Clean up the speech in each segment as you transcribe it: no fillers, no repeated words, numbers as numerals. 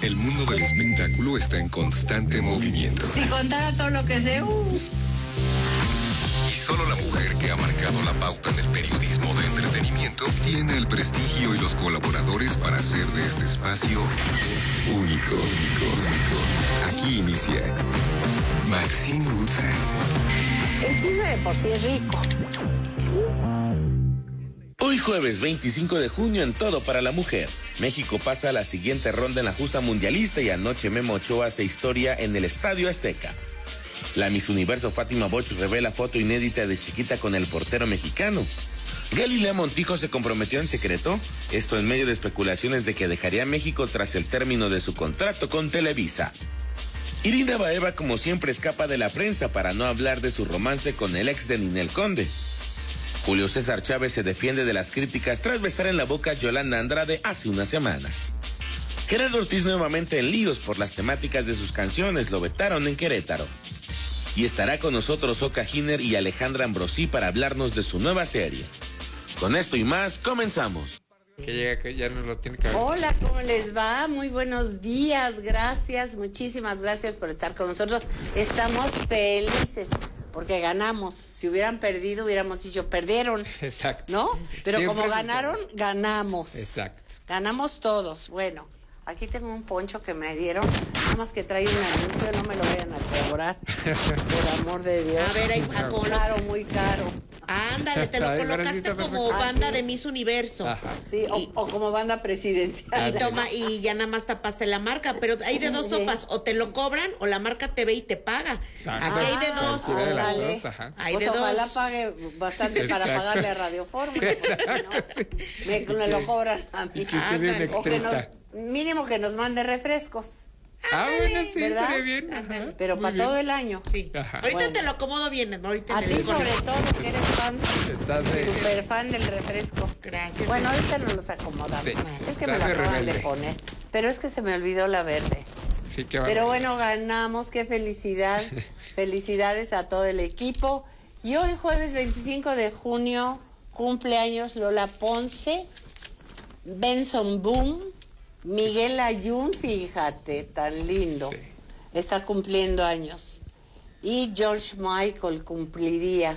El mundo del espectáculo está en constante movimiento. Si contara todo lo que sé, Y solo la mujer que ha marcado la pauta en el periodismo de entretenimiento tiene el prestigio y los colaboradores para hacer de este espacio único. Aquí inicia Maxine Woodside. el chisme de por sí es rico. Hoy jueves 25 de junio en Todo para la Mujer. México pasa a la siguiente ronda en la justa mundialista y anoche Memo Ochoa hace historia en el Estadio Azteca. La Miss Universo Fátima Boch revela foto inédita de chiquita con el portero mexicano. Galilea Montijo se comprometió en secreto, esto en medio de especulaciones de que dejaría México tras el término de su contrato con Televisa. Irina Baeva como siempre escapa de la prensa para no hablar de su romance con el ex de Ninel Conde. Julio César Chávez se defiende de las críticas tras besar en la boca a Yolanda Andrade hace unas semanas. Gerardo Ortiz nuevamente en líos por las temáticas de sus canciones, lo vetaron en Querétaro. Y estará con nosotros Oka Giner y Alejandra Ambrosí para hablarnos de su nueva serie. Con esto y más, comenzamos. Que llega, que ya nos lo tiene que ver. Hola, ¿cómo les va? Muy buenos días, gracias, muchísimas gracias por estar con nosotros. Estamos felices porque ganamos. Si hubieran perdido, hubiéramos dicho, perdieron. Exacto. ¿No? Pero Siempre como se ganaron, ganamos. Exacto. Ganamos todos. Bueno, aquí tengo un poncho que me dieron, nada más que trae un anuncio, no me lo vayan a cobrar, por amor de Dios. A ver, ahí como Caro, muy caro. Ándale, te lo Ay, colocaste Karencita, como perfecto. banda de Miss Universo. Ajá. Sí, o como banda presidencial. Y toma, y ya nada más tapaste la marca, pero hay de dos sopas, o te lo cobran o la marca te ve y te paga. Exacto. Aquí hay de dos. Cualquiera de las órale. dos, ajá. Hay Pues de ojalá dos. pague bastante para Exacto. pagarle a Radio Forma. Exacto, ¿No? Me lo cobran a mí. Y que quede un Ándale. O que extrita. mínimo que nos mande refrescos, Bueno, sí, ¿verdad? estaría bien. Ándale. Ajá. pero Muy para bien. todo el año. Sí. Ajá. Ahorita Bueno. te lo acomodo bien, ahorita A me ti digo. sobre todo, que eres fan, Estás de... súper fan del refresco. Gracias. Bueno, ahorita nos los acomodamos. Sí. Es que me lo Estás de acaban de rebelde. poner, pero es que se me olvidó la verde. Sí, qué Pero barbaridad. bueno, ganamos, qué felicidad. Felicidades a todo el equipo. Y hoy, jueves 25 de junio, cumpleaños Lola Ponce, Benson Boom, Miguel Ayun, fíjate, tan lindo. Sí. Está cumpliendo años. Y George Michael cumpliría.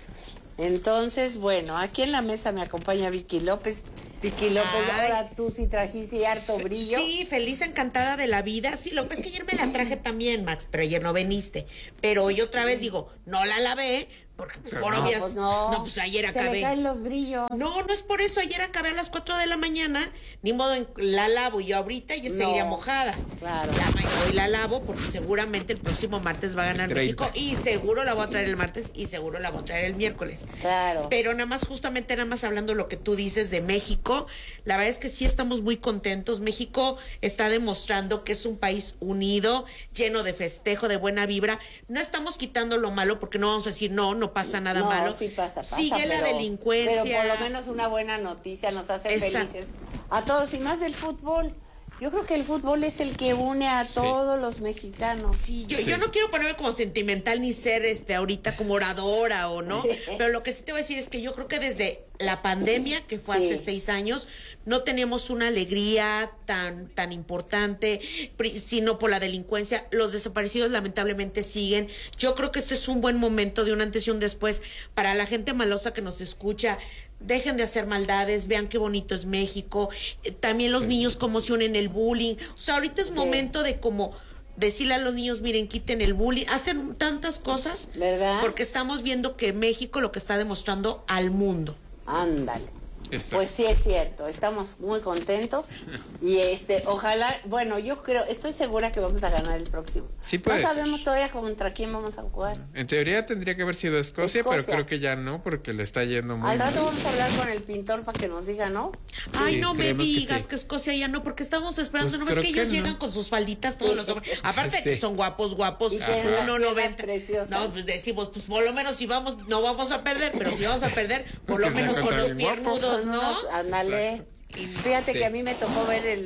Entonces, bueno, aquí en la mesa me acompaña Vicky López. Vicky López, Ay. ahora tú sí trajiste harto brillo. Sí, feliz, encantada de la vida. Sí, lo que pasa es que ayer me la traje también, Max, pero ayer no veniste. Pero hoy otra vez digo, no la lavé, porque por No, obvias... pues no. pues ayer Se le acabé. caen los brillos. No, no es por eso. Ayer acabé a las 4 de la mañana, ni modo la lavo y yo ahorita ya seguiría mojada. Claro. Hoy la lavo porque seguramente el próximo martes va a ganar El 30. México y seguro la voy a traer el martes y seguro la voy a traer el miércoles. Claro. Pero nada más, justamente nada más hablando lo que tú dices de México, la verdad es que sí estamos muy contentos. México está demostrando que es un país unido, lleno de festejo, de buena vibra. No estamos quitando lo malo porque no vamos a decir no pasa nada No, malo. sí pasa, Sigue la pero- delincuencia. Pero por lo menos una buena noticia nos hace Exacto. felices a todos y más del fútbol. Yo creo que el fútbol es el que une a todos los mexicanos. Sí, yo no quiero ponerme como sentimental ni ser ahorita como oradora o no, pero lo que sí te voy a decir es que yo creo que desde la pandemia, que fue hace 6 años, no teníamos una alegría tan importante, sino por la delincuencia. Los desaparecidos lamentablemente siguen. Yo creo que este es un buen momento de un antes y un después para la gente malosa que nos escucha. Dejen de hacer maldades, vean qué bonito es México. También los niños cómo se unen el bullying. O sea, ahorita es momento de como decirle a los niños, miren, quiten el bullying, hacen tantas cosas, ¿verdad? porque estamos viendo que México lo que está demostrando al mundo. Ándale. Exacto. Pues sí es cierto, estamos muy contentos y ojalá, bueno, yo creo, estoy segura que vamos a ganar el próximo. Sí puede No ser. sabemos todavía contra quién vamos a jugar. En teoría tendría que haber sido Escocia, pero Escocia. creo que ya no, porque le está yendo muy Al rato mal. vamos a hablar con el pintor para que nos diga, ¿no? Ay, Sí, no me creemos que digas sí. que Escocia ya no, porque estamos esperando, Pues no ves creo que ellos que no. llegan con sus falditas todos los hombres, aparte de que Sí. son guapos, Y tienen las 1.90. piernas preciosas. No, pues decimos, pues por lo menos si vamos, no vamos a perder, pero si vamos a perder, por lo que se menos con encuentra los bien guapo. piernudos, ¿no? Ándale. Fíjate Sí. que a mí me tocó ver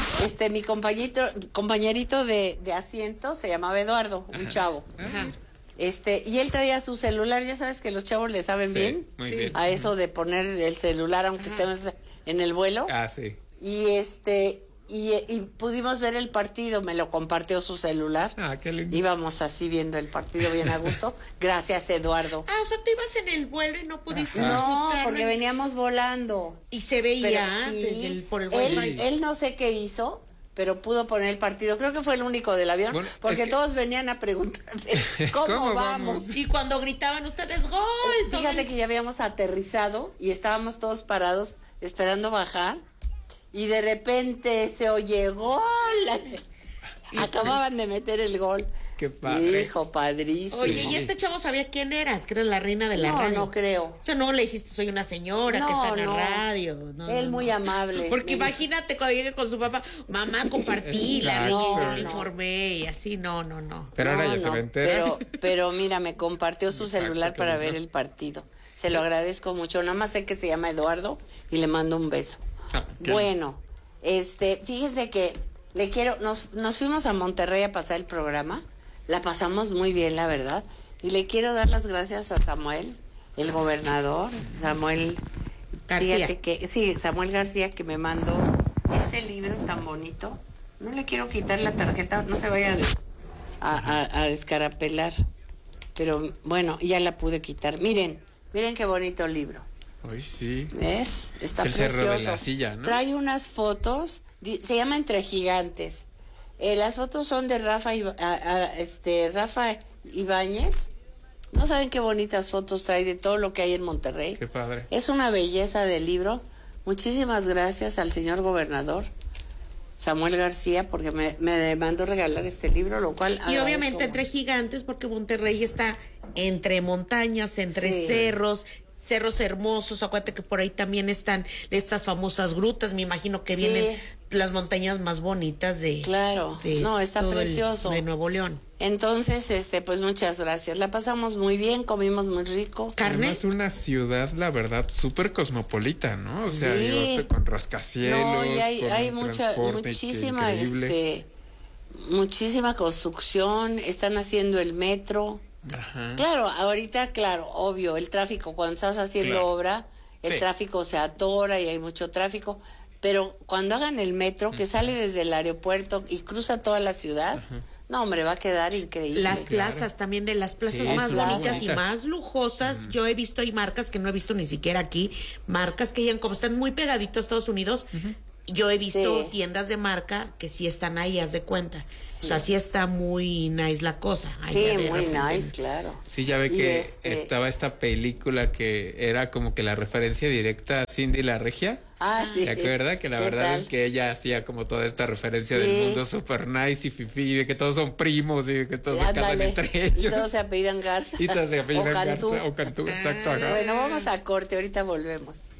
mi compañerito de asiento, se llamaba Eduardo, un chavo. Ajá. Y él traía su celular, ya sabes que los chavos le saben Sí, bien muy Sí. bien. a eso de poner el celular aunque estemos en el vuelo. Ah, sí. Y y pudimos ver el partido, me lo compartió su celular. Ah, qué lindo. Íbamos así viendo el partido bien a gusto. Gracias, Eduardo. Ah, o sea, tú ibas en el vuelo y no pudiste No, disfrutar. porque veníamos volando. Y se veía Pero sí, desde por el él, wifi. él no sé qué hizo, pero pudo poner el partido. Creo que fue el único del avión, Bueno, porque es que- todos venían a preguntarle cómo ¿Cómo vamos. vamos? Y cuando gritaban ustedes gol, todo Fíjate el- que ya habíamos aterrizado y estábamos todos parados esperando bajar y de repente se oye gol. Acababan de meter el gol. Qué padre. Hijo, padrísimo. Oye, ¿y este chavo sabía quién eras? Que eres la reina de la No, radio. no creo. O sea, no le dijiste, soy una señora que está en la radio. No, Él no, muy no. amable. Porque Me dijo, imagínate cuando llegue con su papá, mamá, compartí la Claro, reina, yo no, le no. informé y así, no. Pero ahora ya se va a enterar. pero mira, me compartió su Exacto, celular qué para lindo. ver el partido. Se lo agradezco mucho. Nada más sé que se llama Eduardo y le mando un beso. Ah, qué Bueno, fíjese que nos fuimos a Monterrey a pasar el programa. La pasamos muy bien, la verdad. Y le quiero dar las gracias a Samuel, el gobernador, Samuel García. Fíjate sí, Samuel García, que me mandó ese libro tan bonito. No le quiero quitar la tarjeta, no se vaya a descarapelar. Pero bueno, ya la pude quitar. Miren qué bonito libro. Hoy sí. ¿Ves? Está Es el cerro de precioso. la silla, ¿no? Trae unas fotos, se llama Entre Gigantes. Las fotos son de Rafa Ibáñez. No saben qué bonitas fotos trae de todo lo que hay en Monterrey. Qué padre. Es una belleza de libro. Muchísimas gracias al señor gobernador Samuel García porque me mandó regalar este libro, lo cual Y agradezco obviamente entre mucho. gigantes, porque Monterrey está entre montañas, entre Sí. cerros hermosos. Acuérdate que por ahí también están estas famosas grutas. Me imagino que Sí. vienen las montañas más bonitas de. Claro. de No, está todo precioso. de Nuevo León. Entonces, pues muchas gracias. La pasamos muy bien, comimos muy rico. Carne. Además, una ciudad, la verdad, súper cosmopolita, ¿no? O sea, Sí. digo, con rascacielos, No, y hay con transporte muchísima, increíble. muchísima construcción. Están haciendo el metro. Ajá. Claro, ahorita, obvio, el tráfico, cuando estás haciendo Claro. obra, el Sí. tráfico se atora y hay mucho tráfico. Pero cuando hagan el metro, que sale desde el aeropuerto y cruza toda la ciudad, no, hombre, va a quedar increíble. Las claro. plazas también, de las plazas Sí, más claro. bonitas y Bonitas. más lujosas. Yo he visto, hay marcas que no he visto ni siquiera aquí, marcas que ya como están muy pegaditos a Estados Unidos. Yo he visto Sí. tiendas de marca que sí están ahí, haz de cuenta. O sea, sí está muy nice la cosa. Sí, Allá de muy repente. nice, claro. Sí, ya ve Y que estaba esta película que era como que la referencia directa a Cindy la Regia. Sí. ¿Se acuerda? Que la ¿Qué verdad tal? es que ella hacía como toda esta referencia Sí. del mundo super nice y fifi, de que todos son primos y de que todos se casan Ándale. entre Y ellos. todos se apellidan Garza. Y todos se apellidan O Cantú. Garza o Cantú, exacto. ajá. Bueno, vamos a corte, ahorita volvemos.